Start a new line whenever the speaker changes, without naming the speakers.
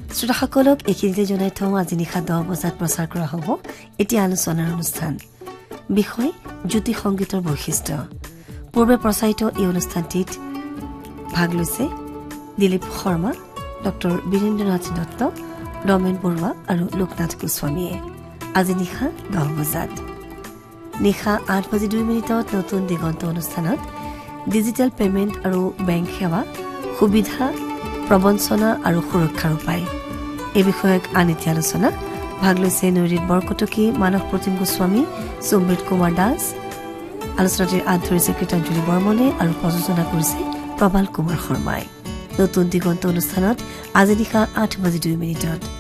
শ্ৰোতাসকলক এইখিনিতে জনাই থওঁ আজি নিশা 10 বজাত প্ৰচাৰ কৰা হ'ব এতিয়া আলোচনাৰ অনুষ্ঠান বিষয় জ্যোতি সংগীতৰ বৈশিষ্ট্য পূৰ্বে প্ৰচাৰিত এই অনুষ্ঠানটিত ভাগ লৈছে দিলীপ শৰ্মা ডক্টৰ বীৰেন্দ্ৰনাথ দত্ত ৰমেন বৰুৱা আৰু লোকনাথ গোস্বামীয়ে আজি নিশা 10 বজাত নিশা 8:02 নতুন দিগন্ত অনুষ্ঠানত ডিজিটেল পেমেন্ট আৰু বেংক সেৱা সুবিধা প্ৰবঞ্চনা আৰু সুৰক্ষাৰ উপায় এই বিষয়ক আনিতি আলোচনা ভাগ লৈছে নৈৰিত বৰকটকী মানস প্ৰতিম গোস্বামী সুমৃত কুমাৰ দাস আলোচনাটিৰ আঁত ধৰিছে কীৰ্তনজুলি বৰ্মনে আৰু প্ৰযোজনা কৰিছে প্ৰবাল কুমাৰ শৰ্মাই নতুন দিগন্ত অনুষ্ঠানত আজি নিশা 8:02